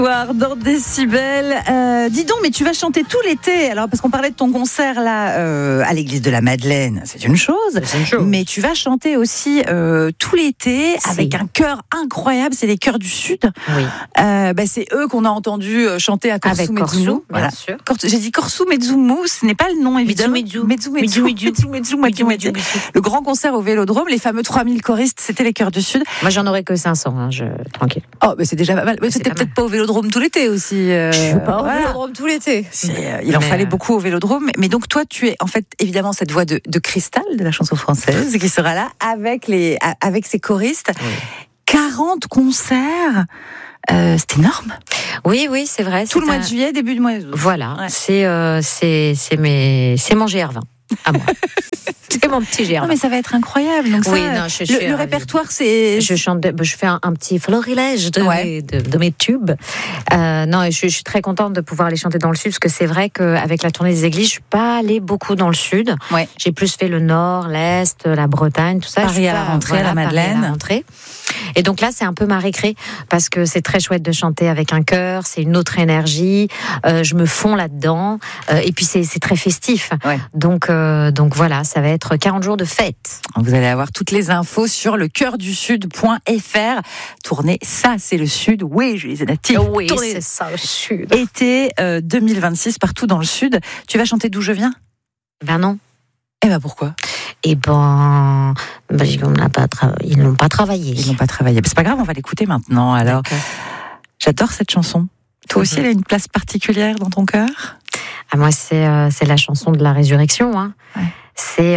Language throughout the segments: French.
Dans Décibel. Dis donc, mais tu vas chanter tout l'été. Alors, parce qu'on parlait de ton concert là à l'église de la Madeleine, c'est une chose. Mais tu vas chanter aussi tout l'été avec un chœur incroyable. C'est les Chœurs du Sud. Oui. C'est eux qu'on a entendu chanter à Korsou avec Metzumu. Korsou, Voilà. bien sûr. J'ai dit Korsou Metzumu, ce n'est pas le nom évidemment. Metzumu. Le grand concert au Vélodrome, les fameux 3000 choristes, c'était les Chœurs du Sud. Moi, j'en aurais que 500, tranquille. Oh, mais c'est déjà pas mal. Mais c'était peut-être pas au Vélodrome tout l'été aussi. Je suis pas au Vélodrome tout l'été. Il en fallait beaucoup au Vélodrome. Mais donc toi, tu es en fait évidemment cette voix de cristal de la chanson française qui sera là avec ses choristes. Oui. 40 concerts. C'est énorme. Oui, c'est vrai. Tout le mois de juillet, début de mois d'août. Voilà, ouais. C'est mon GR20 à moi. C'est mon petit GR20. Non, mais ça va être incroyable. Donc ça, le répertoire, c'est. Je fais un petit florilège de mes tubes. Non, je suis très contente de pouvoir les chanter dans le sud, parce que c'est vrai qu'avec la tournée des églises, je suis pas allée beaucoup dans le sud. Ouais. J'ai plus fait le nord, l'est, la Bretagne, tout ça. Paris à la rentrée, à la Madeleine. Et donc là, c'est un peu ma récré, parce que c'est très chouette de chanter avec un chœur, c'est une autre énergie, je me fonds là-dedans, et puis c'est très festif. Ouais. Donc voilà, ça va être 40 jours de fête. Vous allez avoir toutes les infos sur lecoeurdusud.fr. Tournée, ça c'est le sud, oui Julie Zenati. Oui, c'est ça le sud. Été 2026, partout dans le sud. Tu vas chanter D'où je viens ? Ben non. Eh ben pourquoi ? Ils n'ont pas travaillé. Ils n'ont pas travaillé. C'est pas grave, on va l'écouter maintenant. Alors, j'adore cette chanson. Toi aussi, elle a une place particulière dans ton cœur ? Moi, c'est la chanson de la résurrection. Hein. Ouais. C'est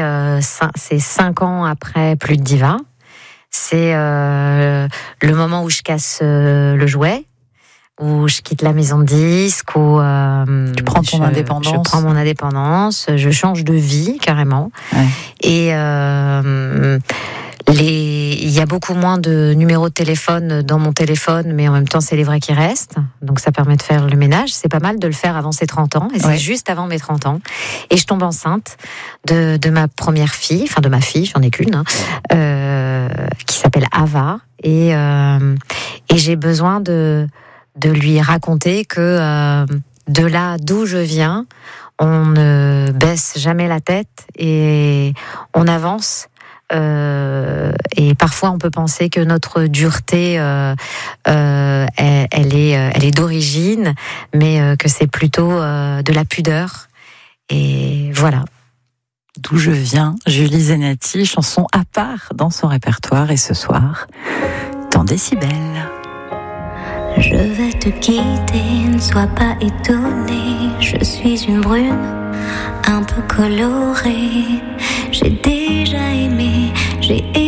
5 ans après Plus de Diva. C'est le moment où je casse le jouet, où je quitte la maison de disques, où tu prends ton indépendance. Je prends mon indépendance, je change de vie carrément. Ouais. Et il y a beaucoup moins de numéros de téléphone dans mon téléphone, mais en même temps, c'est les vrais qui restent. Donc, ça permet de faire le ménage. C'est pas mal de le faire avant ses 30 ans. Et c'est juste avant mes 30 ans. Et je tombe enceinte de ma première fille, enfin de ma fille, j'en ai qu'une, qui s'appelle Ava. Et j'ai besoin de lui raconter que de là d'où je viens, on ne baisse jamais la tête et on avance. Et parfois on peut penser que notre dureté elle est d'origine, mais que c'est plutôt de la pudeur. Et voilà. D'où je viens, Julie Zenati, chanson à part dans son répertoire, et ce soir dans Décibel. Je vais te quitter, ne sois pas étonnée. Je suis une brune, un peu colorée. J'ai déjà aimé, j'ai